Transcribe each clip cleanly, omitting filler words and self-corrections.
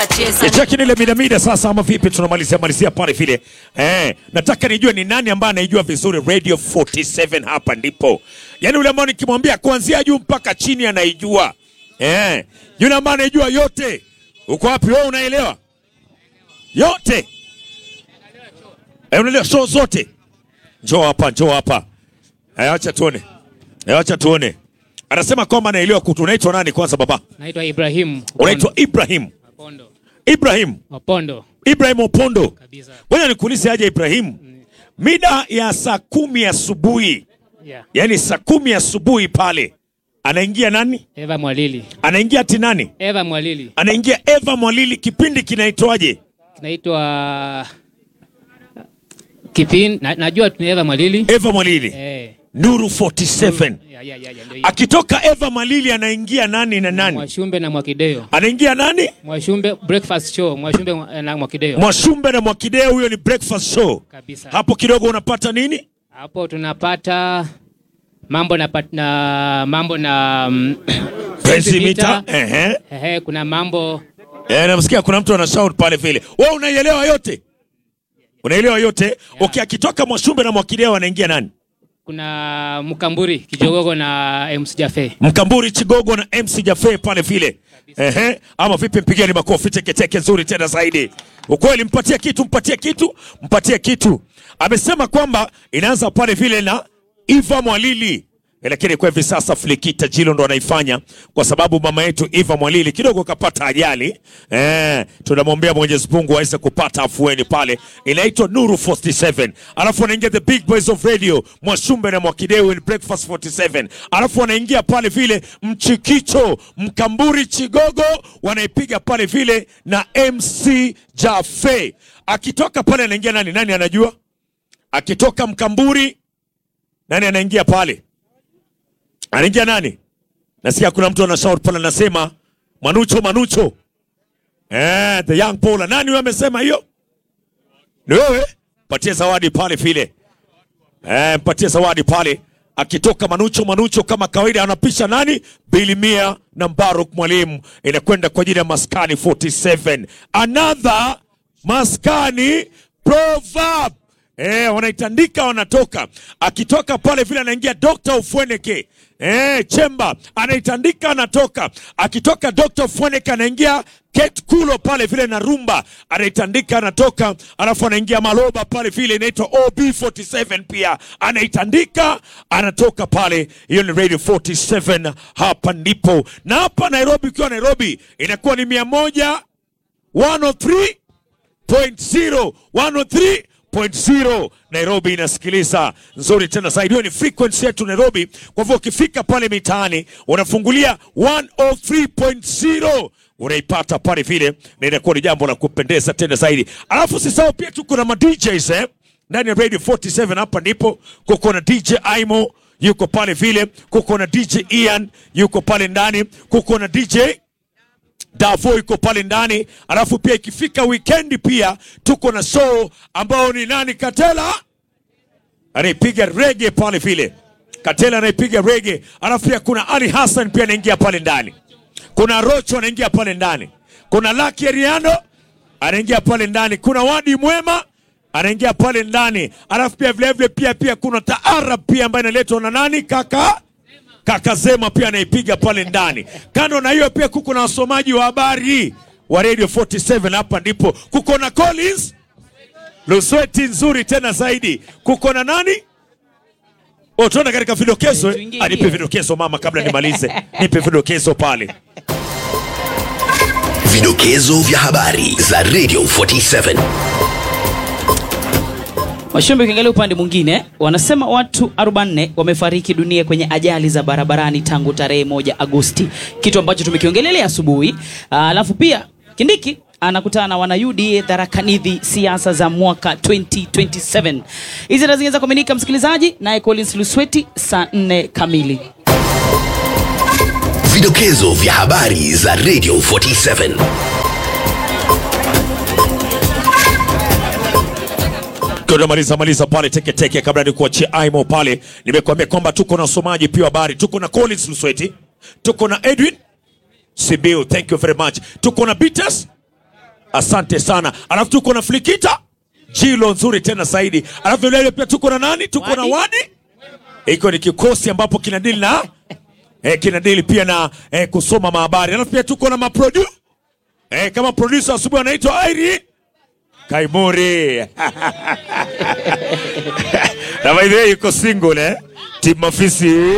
Cheki nile midamida sasa ama vipi tunamalizia pale vile. Nataka nijue ni nani ambaye anaijua vizuri Radio 47 hapa ndipo. Yaani yule ambaye nikimwambia kuanzia juu mpaka chini anaijua. Yule ambaye anaijua yote. Uko wapi wewe unaelewa? Yote. Unaelewa show zote. Njoo hapa. Acha tuone. Anasema kwamba anaelewa unaitwa nani kwanza baba? Naitwa Ibrahim. Unaitwa Ibrahim. Opondo. Ibrahim Opondo. Kabisa. Wewe nikuulize aje Ibrahim? Mida ya saa 10 asubuhi. Yeah. Yaani saa 10 asubuhi pale. Anaingia nani? Eva Mwalili. Anaingia ati nani? Eva Mwalili. Anaingia Eva Mwalili. Kipindi kinaitwaje? Kinaitwa najua tu Eva Mwalili. Eva Mwalili. Nuru 47. Yeah. Akitoka Eva Mwalili anaingia nani na nani? Mwashumbe na Mwakideo. Anaingia nani? Mwashumbe breakfast show. Mwashumbe na Mwakideo. Mwashumbe na Mwakideo, huyo ni breakfast show. Kabisa. Hapo kidogo unapata nini? Hapo tunapata mambo na Pensimita. Kuna mambo. Namsikia kuna mtu ana shout pale vile. Wewe unaielewa yote? Unaelewa yote? Yeah. Okay, akitoka Mwashumbe na Mwakideo anaingia nani? Kuna Mkamburi Kijogogo na MC Jafe. Mkamburi Chigogo na MC Jafe pale vile. Ama vipi, mpigeni makofi teke nzuri tena zaidi. Ukweli mpatie kitu. Amesema kwamba inaanza pale vile na Eva Mwalili. Lakini kwa hivi sasa Flikita Jilo ndo anaifanya kwa sababu mama yetu Eva Mwalili kidogo kapata ajali. Tunamwombea Mwenyezi Mungu aweze kupata afueni pale. Inaitwa Nuru 47. Alafu wanaingia the big boys of radio, Mwashumbe na Mwakideo in Breakfast 47. Alafu wanaingia pale vile Mchikicho, Mkamburi Chigogo wanaipiga pale vile na MC Jafe. Akitoka pale anaingia nani? Nani anajua? Akitoka Mkamburi nani anaingia pale? Anaingia nani? Nasikia kuna mtu ana shout pale anasema Manucho. The young Paula. Nani wewe amesema hiyo? Ni wewe? Patie zawadi pale vile. Patie zawadi pale. Akitoka Manucho kama kawaida anapisha nani? Bilimia na Mbaruk Mwalimu. Inakwenda kwa ajili ya Maskani 47. Another Maskani proverb. Wanaitandika wanatoka. Akitoka pale vile anaingia Dr. Ufweneke. Chemba anaitandika anatoka. Akitoka Dr. Ufweneke anaingia Kate Kulo pale vile na Rumba anaitandika anatoka. Alafu anaingia Maloba pale vile inaitwa OB47 pia anaitandika anatoka pale. Hiyo ni Radio 47 hapa ndipo. Na hapa Nairobi, kwa Nairobi inakuwa ni 103.0 Nairobi inasikiliza nzuri tena zaidi. Hiyo ni frequency yetu Nairobi. Kwa hivyo ukifika pale mitaani unafungulia 103.0 unaipata pale vile, na inakuwa ni jambo la kupendeza tena zaidi. Alafu sisao pia tuko na DJs ndani ya Radio 47 hapa ndipo. Kuko na DJ Aimo yuko pale vile, kuko na DJ Ian yuko pale ndani, kuko na DJ Davo yuko pale ndani. Alafu pia ikifika weekend pia tuko na show ambao ni nani? Katela anaipiga reggae pale vile. Katela anaipiga reggae. Alafu pia kuna Ali Hassan pia anaingia pale ndani. Kuna Rocho anaingia pale ndani. Kuna Lucky Ariano anaingia pale ndani. Kuna Wadi Mwema anaingia pale ndani. Alafu pia vile pia kuna Taarab pia ambaye inaletwa na nani? Kaka Zema pia anaipiga pale ndani. Kando na hiyo pia kuko na wasomaji wa habari wa Radio 47 hapa ndipo. Kuko na Collins Lusweti nzuri tena zaidi. Kuko na nani? Tuona katika vidokezo. Nipe vidokezo mama kabla nimalize. Nipe vidokezo pale. Vidokezo vya habari za Radio 47. Washombe, ukiangalia upande mwingine wanasema watu 44 wamefariki dunia kwenye ajali za barabarani tangu tarehe 1 Agosti, kitu ambacho tumekiongelelea asubuhi. Alafu pia Kindiki anakutana na wana UDA Tharaka-Nithi siasa za mwaka 2027. Hizi zingine za kuaminika msikilizaji, naye Collins Lusweti saa 4 kamili. Vidokezo vya habari za Radio 47. Maliza pale teke kabla ni kuachia Aimo pale. Nimekuambia kwamba tuko na somaji pia habari. Tuko na Collins Lusweti, tuko na Edwin Sibiu, thank you very much. Tuko na Bitas Asante sana. Alafu tuko na Flikita Jilo nzuri tena zaidi. Alafu leo pia tuko na nani? Tuko na Wadi. Iko ni kikosi ambapo kinadili na kinadili pia na kusoma mahabari. Alafu pia tuko na maprodu. Kama producer asubuhi anaitwa Airi Kaimori. Na by the way yuko single Timofisi.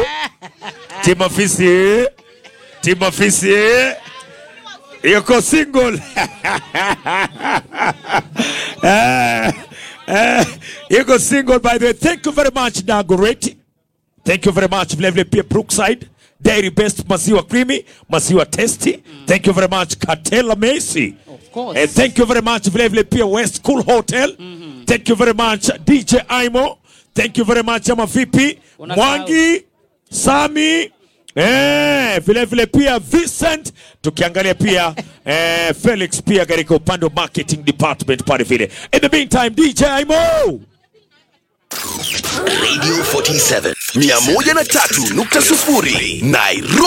Yuko single. Yuko single by the way. Thank you very much Dagoretti. Thank you very much vile pia Brookside Dairy Best maziwa creamy, maziwa tasty. Thank you very much Katela Messi. Of course. Thank you very much vile pia West Cool Hotel. Thank you very much DJ Aimo. Thank you very much ama vipi Mwangi Sami. Vile pia Vincent, tukiangalia pia Felix pia katika upande wa marketing department pale vile. In the meantime DJ Aimo Radio 47 103.0 Nairobi.